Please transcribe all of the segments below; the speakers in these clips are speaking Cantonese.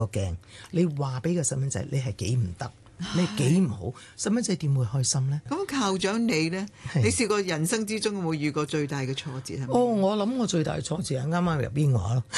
個鏡，你話俾個細蚊仔你係幾唔得，你幾唔好，細蚊仔點會開心呢？ 咁校長你呢？你試過人生之中有冇遇過最大嘅挫折係咪？ 我諗我最大嘅挫折係啱啱入邊話咯。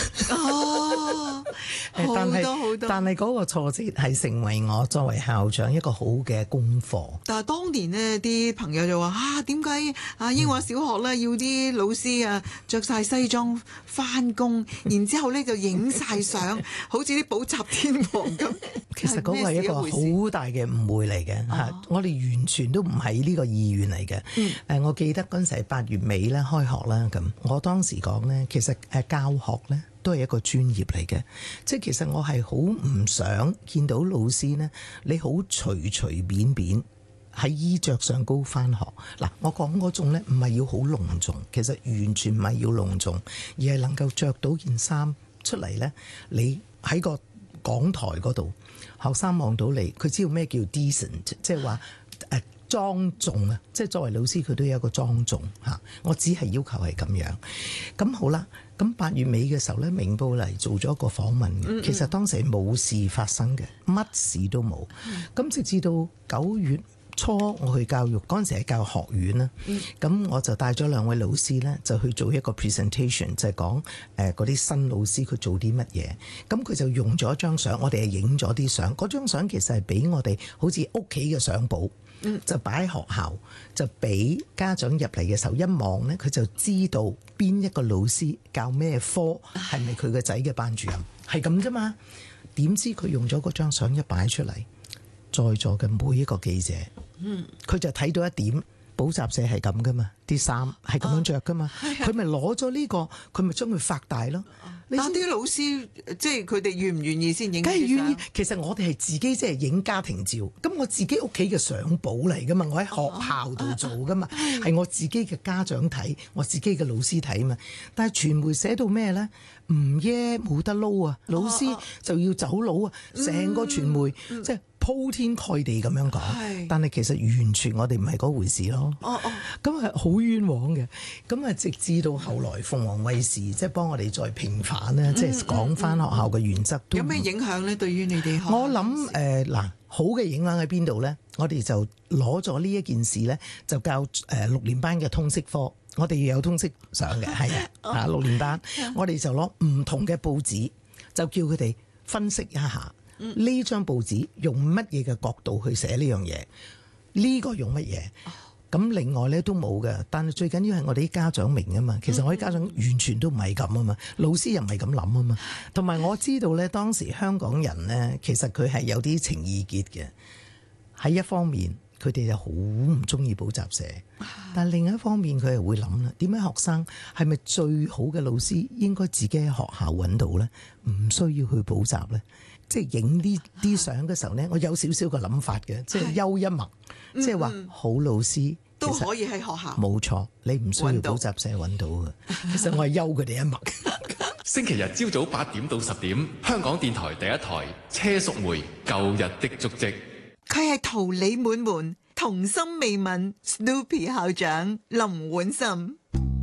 好多， 但係嗰個挫折係成為我作為校長一個好嘅功課。 但係當年呢啲朋友就話點解英華小學咧要啲老師着晒西裝返工，然之後咧就影晒相，好似啲補習天王咁。 其實嗰個係一個好大嘅誤會嚟嘅，我哋完全都唔係呢個意願嚟嘅。我記得嗰陣時係8月尾咧開學啦，咁我當時講咧，其實教學咧都係一個專業嚟嘅，即係其實我係好唔想見到老師呢，你好隨隨便便喺衣着上高返學。嗱，我講嗰種呢唔係要好隆重，其實完全唔係要隆重，而係能夠着到件衫出嚟呢，你喺個講台嗰度，學生望到你，佢知道咩叫 decent， 即係話莊重啊！即係作為老師，佢都有一個莊重嚇。我只係要求係咁樣。咁好啦，咁8月尾嘅時候咧，明報嚟做咗一個訪問嘅。其實當時係冇事發生嘅，乜事都冇。咁直至到9月初，我去教育嗰陣時係教學院啦。咁我就帶咗2位老師咧，就去做一個 presentation，就係講嗰啲新老師佢做啲乜嘢。咁佢就用咗張相，我哋係影咗啲相。嗰張相其實係俾我哋好似屋企嘅相簿。就擺喺學校，就俾家長入嚟嘅時候一望呢，佢就知道邊一個老師教咩科，係咪佢個仔嘅班主任，係咁啫嘛。點知佢用咗嗰張相一擺出嚟，在座嘅每一個記者，佢就睇到一點，補習社係咁噶嘛，啲衫係咁樣着噶嘛，佢咪攞咗呢個，佢咪將佢發大咯。 但啲老師即係佢哋願唔願意先影？ 梗係願意。其實我哋係自己即係影家庭照，咁我自己屋企嘅相簿嚟噶嘛，我喺學校度做噶嘛，係我自己嘅家長睇，我自己嘅老師睇嘛。但係傳媒寫到咩呢？唔耶冇得撈啊！老師就要走佬啊！成個傳媒即係鋪天蓋地咁樣講，但係其實完全我哋唔係嗰回事咯。咁係好冤枉嘅。咁啊，直至到後來鳳凰衛視即係幫我哋再平反咧，即係講翻學校嘅原則。 有咩影響咧？對於你哋學校？ 我諗嗱，好嘅影響喺邊度咧？我哋就攞咗呢一件事咧，就教6年班嘅通識科。我哋要有通識上嘅，係啊，6年班，我哋就攞唔同嘅報紙，就叫佢哋分析一下呢張報紙用乜嘢嘅角度去寫呢樣嘢，呢個用乜嘢。咁另外咧都冇嘅，但係最緊要係我哋啲家長明啊嘛。其實我啲家長完全都唔係咁啊嘛，老師又唔係咁諗啊嘛。同埋我知道咧，當時香港人咧，其實佢係有啲情意結嘅。喺一方面，佢哋就好唔中意補習社，但另一方面佢係會諗啦，點解學生係咪最好嘅老師應該自己喺學校揾到咧，唔需要去補習咧？即係影呢啲相嘅時候咧，我有少少個諗法嘅，即係優一默，即係話好老師都可以喺學校。 冇錯，你唔需要補習社揾到嘅。其實我係優佢哋一默。 星期日朝早8點到10點，香港電台第一台車淑梅舊日的足跡。 佢係桃李滿門、童心未泯 Snoopy 校長林婉岑。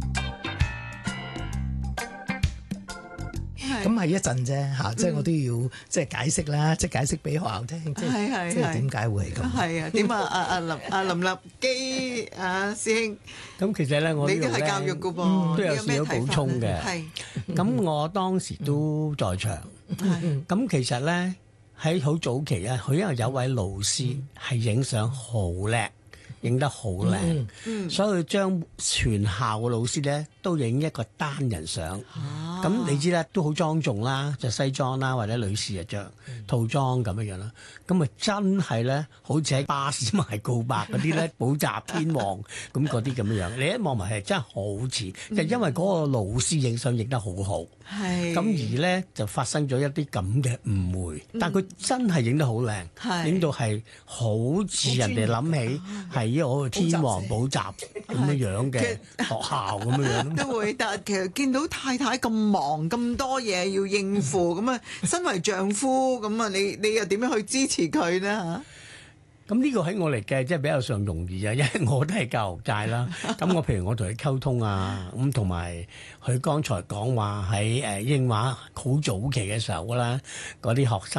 咁係一陣啫嚇，即係我都要即係解釋啦，即係解釋俾學校聽，即係點解會係咁？ 係啊，點啊？林立基師兄， 咁其實咧，我你都係教育㗎噃， 都有少少補充嘅。 係咁，我當時都在場。咁其實咧喺好早期咧，佢因為有位老師係影相好叻，影得好靚，所以佢將全校嘅老師咧都影一個單人相。咁你知啦，都好莊重啦，着西裝啦，或者女士就着套裝咁樣樣啦。咁啊真係咧，好似喺巴士埋告白嗰啲咧，補習天王咁嗰啲咁樣樣。你一望埋係真係好似，就因為嗰個老師影相影得好好。係。咁而咧就發生咗一啲咁嘅誤會，但佢真係影得好靚，影到係好似人哋諗起係我個天王補習咁樣樣嘅學校咁樣樣。 都會，但係其實見到太太咁忙咁多嘢要應付，咁啊身為丈夫咁啊，你又點樣去支持佢呢？ 咁呢個喺我嚟計即係比較上容易啊，因為我都係教育界啦。咁我譬如我同佢溝通啊，咁同埋佢剛才講話喺英華好早期嘅時候啦，嗰啲學生。